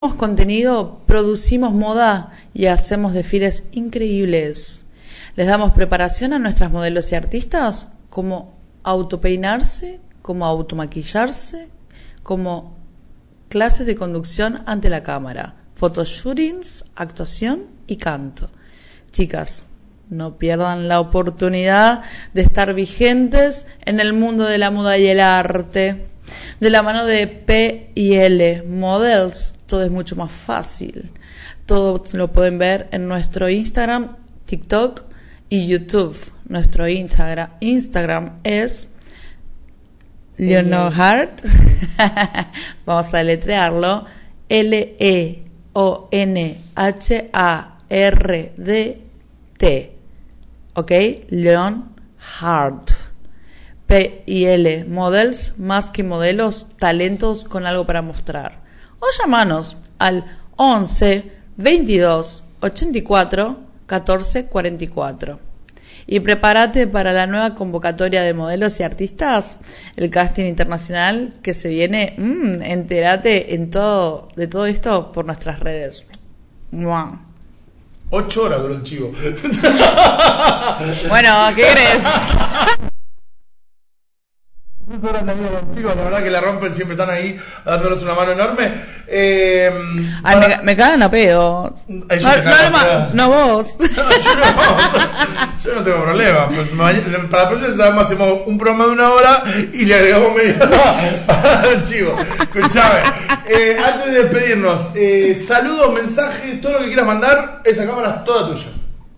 Creamos contenido, producimos moda y hacemos desfiles increíbles. Les damos preparación a nuestras modelos y artistas, como autopeinarse, como automaquillarse, como clases de conducción ante la cámara, photoshootings, actuación y canto. Chicas, no pierdan la oportunidad de estar vigentes en el mundo de la moda y el arte. De la mano de P&L Models, todo es mucho más fácil. Todo lo pueden ver en nuestro Instagram, TikTok y YouTube. Nuestro Instagram es Leonhard. Vamos a deletrearlo. Leonhard. ¿Ok? Leonhard. P&L Models, más que modelos, talentos con algo para mostrar. O llamanos al 11 22 84 14 44. Y prepárate para la nueva convocatoria de modelos y artistas, el casting internacional que se viene. Entérate de todo esto por nuestras redes. ¡Mua! 8 horas duró el chivo. Bueno, ¿qué crees? La verdad que la rompen, siempre están ahí dándonos una mano enorme. Me cagan a pedo. No vos. Yo no tengo problema. Para la próxima hacemos un programa de 1 hora y le agregamos media hora al chivo. Escuchame, antes de despedirnos, saludos, mensajes, todo lo que quieras mandar, esa cámara es toda tuya.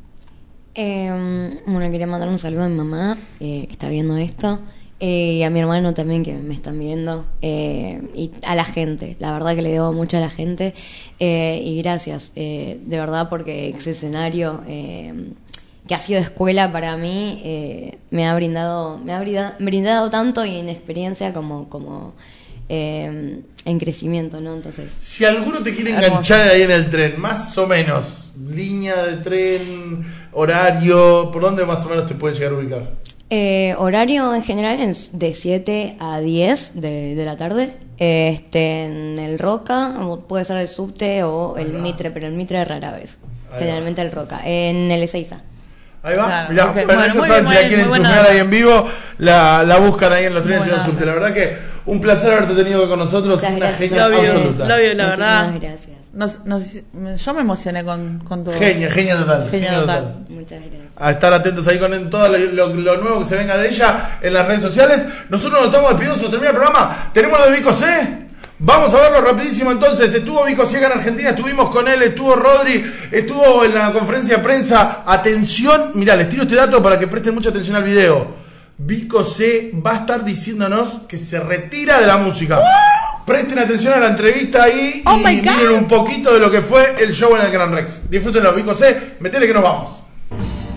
Bueno, quería mandar un saludo a mi mamá, que está viendo esto. Y a mi hermano también, que me están viendo, y a la gente, la verdad que le debo mucho a la gente, y gracias, de verdad, porque ese escenario que ha sido escuela para mí, me ha brindado tanto, y en experiencia como en crecimiento, ¿no? Entonces, si alguno te quiere enganchar ahí en el tren, más o menos, línea de tren, horario, ¿por dónde más o menos te puede llegar a ubicar? Horario en general es de 7 a 10 de la tarde. En el Roca, puede ser el subte o el Mitre, pero el Mitre rara vez. Generalmente el Roca. En el Ezeiza. Ahí va, claro, mirá, okay. Bueno, ellos saben, si la quieren chusmear ahí en vivo, la buscan ahí en los trenes y en el subte. La verdad que un placer haberte tenido con nosotros. Muchas una gracias. genia absoluta. Lo vio, la verdad. Gracias. Yo me emocioné con todo. Genia total. Muchas gracias. A estar atentos ahí con todo lo nuevo que se venga de ella en las redes sociales. Nosotros nos estamos despidiendo, se nos termina el programa. Tenemos lo de Vico C. Vamos a verlo rapidísimo entonces. Estuvo Vico C acá en Argentina, estuvimos con él, estuvo Rodri, estuvo en la conferencia de prensa. Atención, mirá, les tiro este dato para que presten mucha atención al video. Vico C va a estar diciéndonos que se retira de la música. Presten atención a la entrevista ahí y miren un poquito de lo que fue el show en el Gran Rex. Disfrútenlo, Vico C, metele que nos vamos.